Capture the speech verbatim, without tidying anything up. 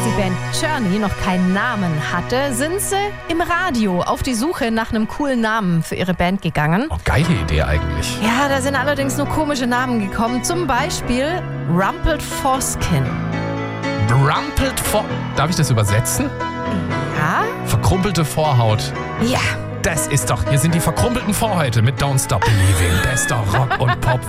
die Band Journey noch keinen Namen hatte, sind sie im Radio auf die Suche nach einem coolen Namen für ihre Band gegangen. Oh, geile Idee eigentlich. Ja, da sind allerdings nur komische Namen gekommen. Zum Beispiel Rumpled Foreskin. Rumpled Vor... Darf ich das übersetzen? Ja? Verkrumpelte Vorhaut. Ja. Das ist doch... Hier sind die verkrumpelten Vorhäute mit Don't Stop Believing. Bester Rock und Pop